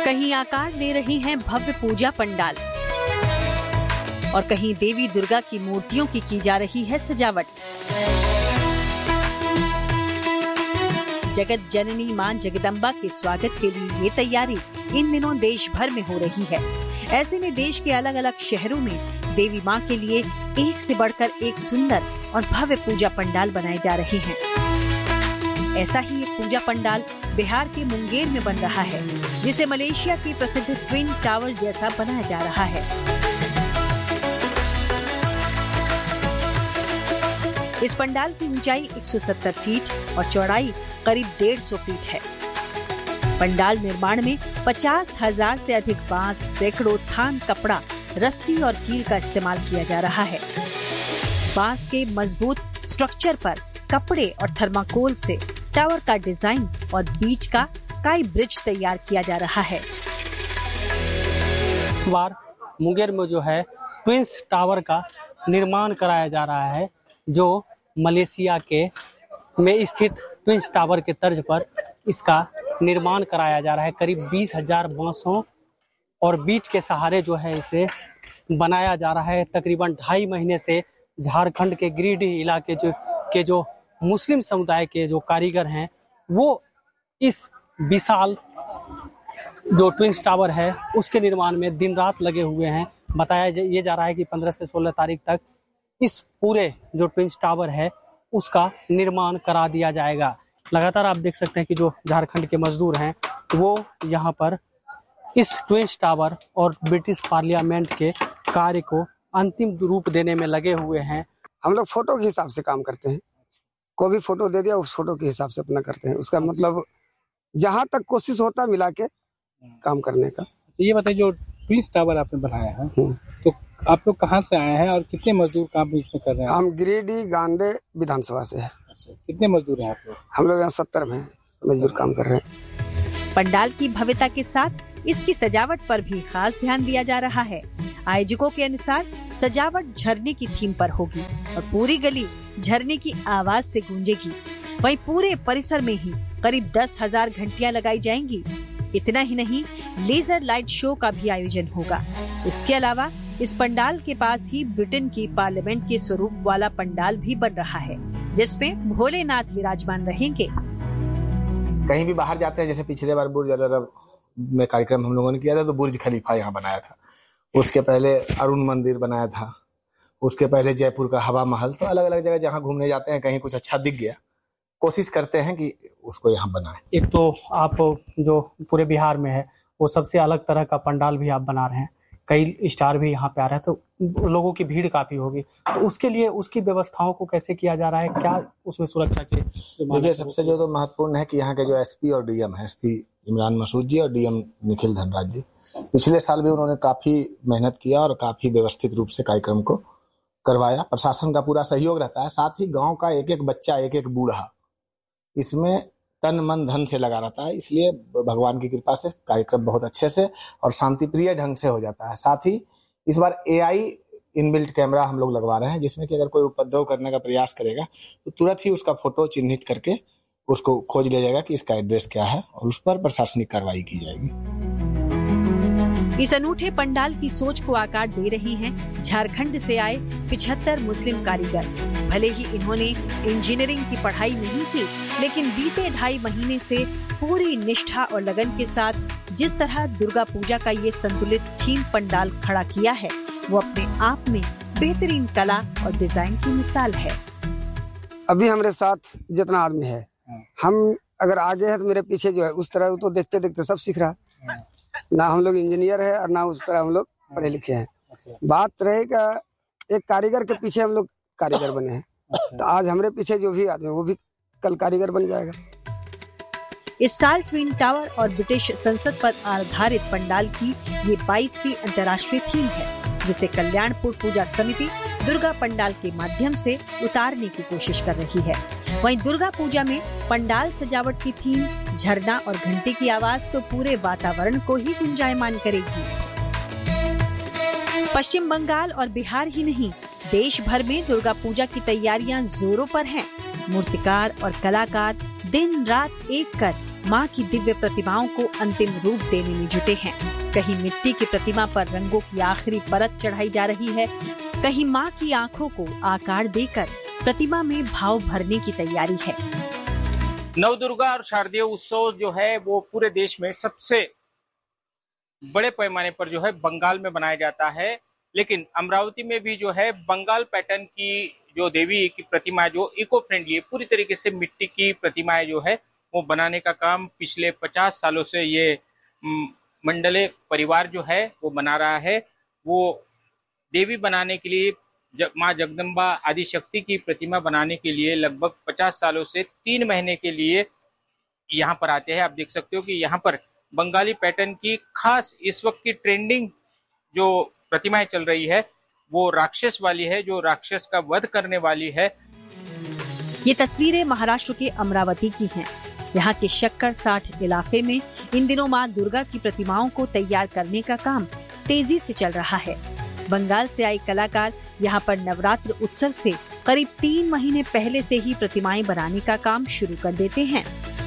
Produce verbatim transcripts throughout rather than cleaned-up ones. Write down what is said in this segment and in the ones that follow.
कहीं आकार ले रही हैं भव्य पूजा पंडाल और कहीं देवी दुर्गा की मूर्तियों की की जा रही है सजावट। जगत जननी मां जगदम्बा के स्वागत के लिए ये तैयारी इन दिनों देश भर में हो रही है। ऐसे में देश के अलग अलग शहरों में देवी मां के लिए एक से बढ़कर एक सुंदर और भव्य पूजा पंडाल बनाए जा रहे हैं। ऐसा ही एक पूजा पंडाल बिहार के मुंगेर में बन रहा है, जिसे मलेशिया के प्रसिद्ध ट्विन टावर जैसा बनाया जा रहा है। इस पंडाल की ऊंचाई एक सौ सत्तर फीट और चौड़ाई करीब डेढ़ सौ फीट है। पंडाल निर्माण में पचास हजार से अधिक बांस, सैकड़ों थान कपड़ा, रस्सी और कील का इस्तेमाल किया जा रहा है। बांस के मजबूत स्ट्रक्चर पर कपड़े और थर्माकोल से टावर का डिजाइन और बीच का स्काई ब्रिज तैयार किया जा रहा है। इस बार मुंगेर में जो है ट्विंस टावर का निर्माण कराया जा रहा है, जो मलेशिया के में स्थित ट्विंस टावर के तर्ज पर इसका निर्माण कराया जा रहा है। करीब बीस हजार बांसों और बीच के सहारे जो है इसे बनाया जा रहा है। तकरीबन ढाई महीने से झारखंड के गिरिडीह इलाके जो के जो मुस्लिम समुदाय के जो कारीगर हैं, वो इस विशाल जो ट्विंस टावर है उसके निर्माण में दिन रात लगे हुए हैं। बताया ये जा रहा है कि पंद्रह से सोलह तारीख तक इस पूरे जो ट्विंस टावर है उसका निर्माण करा दिया जाएगा। लगातार आप देख सकते हैं कि जो झारखंड के मजदूर हैं वो यहाँ पर इस ट्विंस टावर और ब्रिटिश पार्लियामेंट के कार्य को अंतिम रूप देने में लगे हुए हैं। हम लोग फोटो के हिसाब से काम करते हैं, कोई भी फोटो दे दिया उस फोटो के हिसाब से अपना करते हैं। उसका मतलब जहाँ तक कोशिश होता मिला के काम करने का। ये बताइए, जो ट्विंस टावर आपने बनाया है तो आप लोग कहाँ से आए हैं और कितने मजदूर काम इसमें कर रहे हैं? हम गिरिडीह गांडे विधानसभा से है। अच्छा, कितने मजदूर हैं आप लोग? हम लोग यहाँ सत्तर में मजदूर काम कर रहे हैं। पंडाल की भव्यता के साथ इसकी सजावट पर भी खास ध्यान दिया जा रहा है। आयोजकों के अनुसार सजावट झरने की थीम पर होगी और पूरी गली झरने की आवाज से गूंजेगी। वहीं पूरे परिसर में ही करीब दस हजार घंटियां लगाई जाएंगी। इतना ही नहीं, लेजर लाइट शो का भी आयोजन होगा। इसके अलावा इस पंडाल के पास ही ब्रिटेन की पार्लियामेंट के स्वरूप वाला पंडाल भी बन रहा है, जिसमें भोलेनाथ विराजमान रहेंगे। कहीं भी बाहर जाते हैं, जैसे पिछले बार बुर्ज अल अरब में कार्यक्रम हम लोगों ने किया था तो बुर्ज खलीफा यहाँ बनाया था। उसके पहले अरुण मंदिर बनाया था, उसके पहले जयपुर का हवा महल। तो अलग अलग जगह जहाँ घूमने जाते हैं, कहीं कुछ अच्छा दिख गया, कोशिश करते हैं कि उसको यहाँ बनाएं। एक तो आप जो पूरे बिहार में है वो सबसे अलग तरह का पंडाल भी आप बना रहे हैं, कई स्टार भी यहाँ पे आ रहे हैं, तो लोगों की भीड़ काफी होगी। तो उसके लिए उसकी व्यवस्थाओं को कैसे किया जा रहा है, क्या उसमें सुरक्षा के? देखिए, सबसे जो तो महत्वपूर्ण है कि यहाँ के जो एसपी और डीएम है, एसपी इमरान मसूद जी और डीएम निखिल धनराज जी, पिछले साल भी उन्होंने काफी मेहनत किया और काफी व्यवस्थित रूप से कार्यक्रम को करवाया। प्रशासन का पूरा सहयोग रहता है, साथ ही गाँव का एक एक बच्चा, एक एक बूढ़ा इसमें तन मन धन से लगा रहता है। इसलिए भगवान की कृपा से कार्यक्रम बहुत अच्छे से और शांति प्रिय ढंग से हो जाता है। साथ ही इस बार एआई इनबिल्ट कैमरा हम लोग लगवा रहे हैं, जिसमें कि अगर कोई उपद्रव करने का प्रयास करेगा तो तुरंत ही उसका फोटो चिन्हित करके उसको खोज लिया जाएगा कि इसका एड्रेस क्या है और उस पर प्रशासनिक कार्रवाई की जाएगी। इस अनूठे पंडाल की सोच को आकार दे रही हैं झारखंड से आए पिछहत्तर मुस्लिम कारीगर। भले ही इन्होंने इंजीनियरिंग की पढ़ाई नहीं की, लेकिन बीते ढाई महीने से पूरी निष्ठा और लगन के साथ जिस तरह दुर्गा पूजा का ये संतुलित थीम पंडाल खड़ा किया है, वो अपने आप में बेहतरीन कला और डिजाइन की मिसाल है। अभी हमारे साथ जितना आदमी है, हम अगर आगे है तो मेरे पीछे जो है उस तरह तो देखते देखते सब सीख रहा। ना हम लोग इंजीनियर है और ना उस तरह हम लोग पढ़े लिखे हैं। बात रहेगा एक कारीगर के पीछे हम लोग कारीगर बने हैं, तो आज हमारे पीछे जो भी आदमी वो भी कल कारीगर बन जाएगा। इस साल ट्विन टावर और ब्रिटिश संसद पर आधारित पंडाल की ये बाईसवीं अंतर्राष्ट्रीय थीम है, जिसे कल्याणपुर पूजा समिति दुर्गा पंडाल के माध्यम से उतारने की कोशिश कर रही है। वहीं दुर्गा पूजा में पंडाल सजावट की थीम झरना और घंटे की आवाज तो पूरे वातावरण को ही गुंजायमान करेगी। पश्चिम बंगाल और बिहार ही नहीं, देश भर में दुर्गा पूजा की तैयारियां जोरों पर हैं। मूर्तिकार और कलाकार दिन रात एक कर मां की दिव्य प्रतिमाओं को अंतिम रूप देने में जुटे हैं। कहीं मिट्टी की प्रतिमा पर रंगों की आखिरी परत चढ़ाई जा रही है, कहीं मां की आंखों को आकार देकर प्रतिमा में भाव भरने की तैयारी है। नवदुर्गा और शारदीय उत्सव जो है वो पूरे देश में सबसे बड़े पैमाने पर जो है बंगाल में बनाया जाता है, लेकिन अमरावती में भी जो है बंगाल पैटर्न की जो देवी की प्रतिमा जो इको फ्रेंडली है, पूरी तरीके से मिट्टी की प्रतिमाएं जो है वो बनाने का काम पिछले पचास सालों से ये मंडले परिवार जो है वो बना रहा है। वो देवी बनाने के लिए जग, माँ जगदम्बा आदिशक्ति की प्रतिमा बनाने के लिए लगभग पचास सालों से तीन महीने के लिए यहाँ पर आते हैं। आप देख सकते हो कि यहाँ पर बंगाली पैटर्न की खास इस वक्त की ट्रेंडिंग जो प्रतिमाएं चल रही है वो राक्षस वाली है, जो राक्षस का वध करने वाली है। ये तस्वीरें महाराष्ट्र के अमरावती की हैं। यहाँ के शक्कर साठ इलाके में इन दिनों माँ दुर्गा की प्रतिमाओं को तैयार करने का काम तेजी से चल रहा है। बंगाल से आए कलाकार यहाँ पर नवरात्र उत्सव से करीब तीन महीने पहले से ही प्रतिमाएं बनाने का काम शुरू कर देते हैं।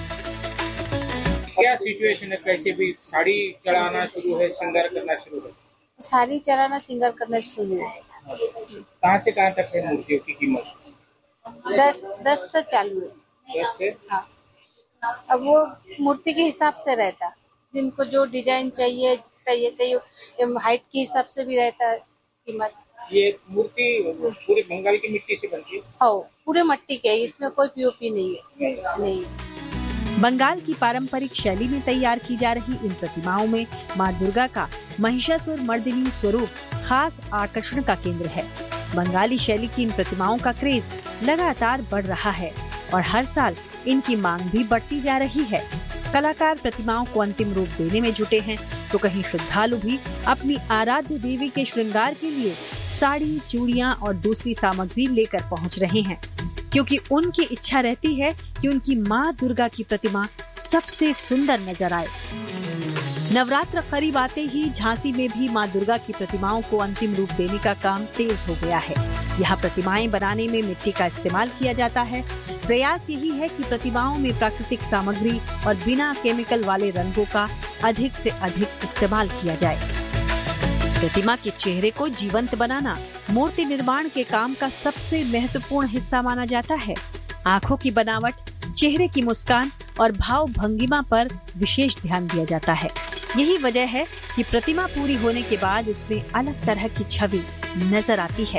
क्या सिचुएशन है, कैसे भी साड़ी चढ़ाना शुरू है, श्रृंगार करना शुरू है? साड़ी चढ़ाना श्रृंगार करना शुरू है। कहाँ से कहाँ तक है मूर्तियों की कीमत? दस दस से चालू है। दस से? हाँ। अब वो मूर्ति के हिसाब से रहता, जिनको जो डिजाइन चाहिए चाहिए चाहिए हाइट के हिसाब से भी रहता है कीमत। ये मूर्ति पूरे बंगाल की मिट्टी से बनती है? हाँ, पूरे मिट्टी के, इसमें कोई पीओपी नहीं है। नहीं। बंगाल की पारंपरिक शैली में तैयार की जा रही इन प्रतिमाओं में मां दुर्गा का महिषासुर मर्दिनी स्वरूप खास आकर्षण का केंद्र है। बंगाली शैली की इन प्रतिमाओं का क्रेज लगातार बढ़ रहा है और हर साल इनकी मांग भी बढ़ती जा रही है। कलाकार प्रतिमाओं को अंतिम रूप देने में जुटे हैं, तो कहीं श्रद्धालु भी अपनी आराध्य देवी के श्रृंगार के लिए साड़ी, चूड़ियां और दूसरी सामग्री लेकर पहुंच रहे हैं, क्योंकि उनकी इच्छा रहती है कि उनकी मां दुर्गा की प्रतिमा सबसे सुंदर नजर आए। नवरात्र करीब आते ही झांसी में भी मां दुर्गा की प्रतिमाओं को अंतिम रूप देने का काम तेज हो गया है। यहाँ प्रतिमाएं बनाने में मिट्टी का इस्तेमाल किया जाता है। प्रयास यही है कि प्रतिमाओं में प्राकृतिक सामग्री और बिना केमिकल वाले रंगों का अधिक से अधिक इस्तेमाल किया जाए। प्रतिमा के चेहरे को जीवंत बनाना मूर्ति निर्माण के काम का सबसे महत्वपूर्ण हिस्सा माना जाता है। आँखों की बनावट, चेहरे की मुस्कान और भाव भंगिमा पर विशेष ध्यान दिया जाता है। यही वजह है कि प्रतिमा पूरी होने के बाद उसमें अलग तरह की छवि नजर आती है।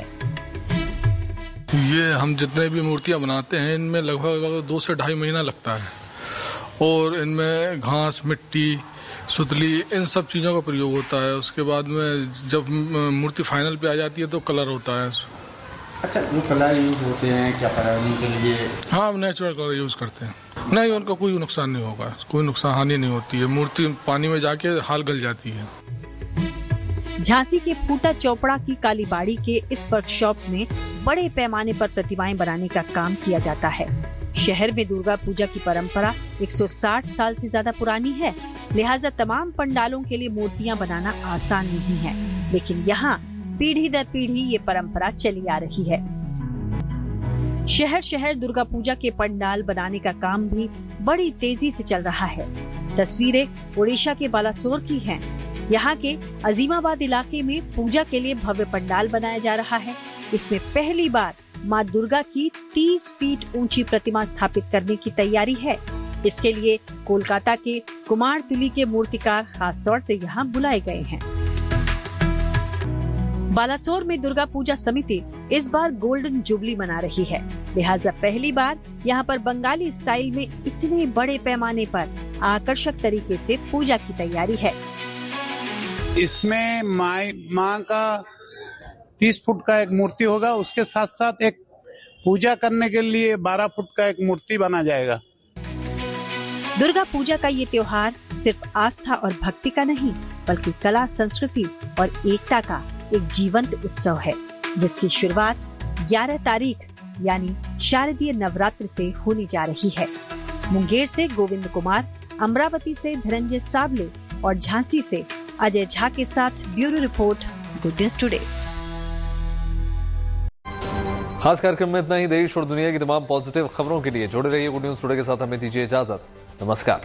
ये हम जितने भी मूर्तियां बनाते हैं इनमें लगभग दो से ढाई महीना लगता है और इनमें घास, मिट्टी, सुतली, इन सब चीज़ों का प्रयोग होता है। उसके बाद में जब मूर्ति फाइनल पे आ जाती है तो कलर होता है। अच्छा, जो कलर यूज होते हैं क्या कलर उनके लिए? हाँ, हम नेचुरल कलर यूज करते हैं। नहीं, उनका कोई नुकसान नहीं होगा, कोई नुकसान हानि नहीं होती है। मूर्ति पानी में जाके हाल गल जाती है। झांसी के फूटा चौपड़ा की कालीबाड़ी के इस वर्कशॉप में बड़े पैमाने पर प्रतिमाएं बनाने का काम किया जाता है। शहर में दुर्गा पूजा की परंपरा एक सौ साठ साल से ज्यादा पुरानी है, लिहाजा तमाम पंडालों के लिए मूर्तियां बनाना आसान नहीं है, लेकिन यहाँ पीढ़ी दर पीढ़ी ये परंपरा चली आ रही है। शहर शहर दुर्गा पूजा के पंडाल बनाने का काम भी बड़ी तेजी से चल रहा है। तस्वीरें उड़ीसा के बालासोर की हैं। यहाँ के अजीमाबाद इलाके में पूजा के लिए भव्य पंडाल बनाया जा रहा है। इसमें पहली बार माँ दुर्गा की तीस फीट ऊंची प्रतिमा स्थापित करने की तैयारी है। इसके लिए कोलकाता के कुमारतुली के मूर्तिकार खास तौर से यहाँ बुलाए गए हैं। बालासोर में दुर्गा पूजा समिति इस बार गोल्डन जुबली मना रही है, लिहाजा पहली बार यहाँ पर बंगाली स्टाइल में इतने बड़े पैमाने पर आकर्षक तरीके से पूजा की तैयारी है। इसमें माँ का तीस फुट का एक मूर्ति होगा, उसके साथ साथ एक पूजा करने के लिए बारह फुट का एक मूर्ति बना जाएगा। दुर्गा पूजा का ये त्योहार सिर्फ आस्था और भक्ति का नहीं, बल्कि कला, संस्कृति और एकता का एक जीवंत उत्सव है, जिसकी शुरुआत ग्यारह तारीख यानी शारदीय नवरात्र से होने जा रही है। मुंगेर से गोविंद कुमार, अमरावती से धनंजय साबले और झांसी से अजय झा के साथ bureau report, good news today. खास कार्यक्रम में इतना ही। देश और दुनिया की तमाम पॉजिटिव खबरों के लिए जुड़े रहिए गुड न्यूज टुडे के साथ। हमें दीजिए इजाजत। नमस्कार।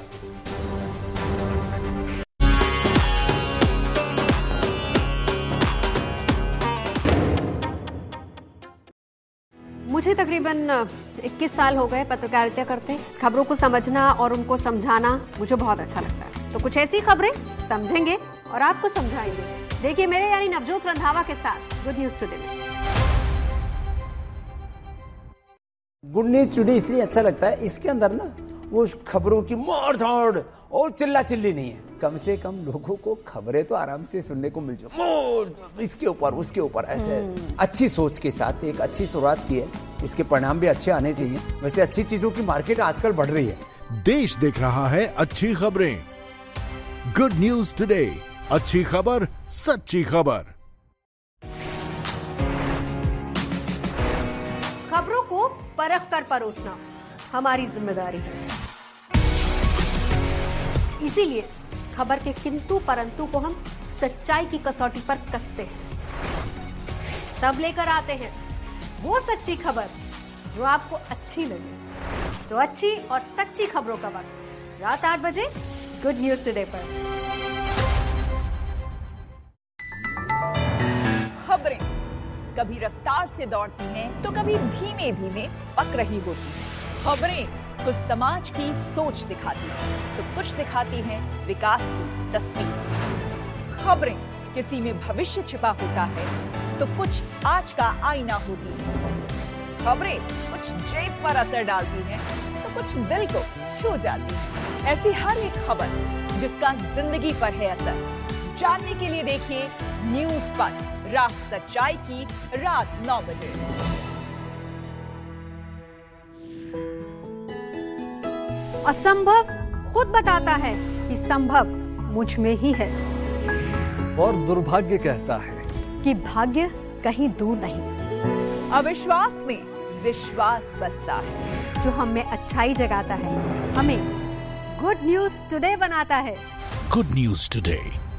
मुझे तकरीबन इक्कीस साल हो गए पत्रकारिता करते। खबरों को समझना और उनको समझाना मुझे बहुत अच्छा लगता है। तो कुछ ऐसी खबरें समझेंगे और आपको समझाएंगे। देखिए मेरे यानी नवजोत रंधावा के साथ गुड न्यूज टुडे में। गुड न्यूज टुडे इसलिए अच्छा लगता है, इसके अंदर ना वो खबरों की मार धाड़ और चिल्ला चिल्ली नहीं है। कम से कम लोगों को खबरें तो आराम से सुनने को मिल जाए, इसके ऊपर उसके ऊपर ऐसे अच्छी सोच के साथ एक अच्छी शुरुआत की है। इसके परिणाम भी अच्छे आने चाहिए। वैसे अच्छी चीजों की मार्केट आजकल बढ़ रही है। देश देख रहा है अच्छी खबरें। गुड न्यूज टुडे, अच्छी खबर सच्ची खबर। खबरों को परख कर परोसना हमारी जिम्मेदारी है। इसीलिए खबर के किंतु परंतु को हम सच्चाई की कसौटी पर कसते हैं। तब लेकर आते हैं वो सच्ची खबर जो आपको अच्छी लगे। तो अच्छी और सच्ची खबरों का वक्त रात आठ बजे गुड न्यूज टुडे पर। खबरें कभी रफ्तार से दौड़ती हैं तो कभी धीमे धीमे पक रही होती हैं। खबरें कुछ समाज की सोच दिखाती हैं तो कुछ दिखाती हैं विकास की तस्वीर। खबरें किसी में भविष्य छिपा होता है तो कुछ आज का आईना होती है। खबरें कुछ जेब पर असर डालती हैं तो कुछ दिल को छू जाती है। ऐसी हर एक खबर जिसका जिंदगी पर है असर, जानने के लिए देखिए न्यूज पर राह सच्चाई की रात नौ बजे। असंभव खुद बताता है कि संभव मुझ में ही है। और दुर्भाग्य कहता है कि भाग्य कहीं दूर नहीं। अविश्वास में विश्वास बसता है। जो हमें अच्छाई जगाता है, हमें गुड न्यूज टुडे बनाता है। Good news today,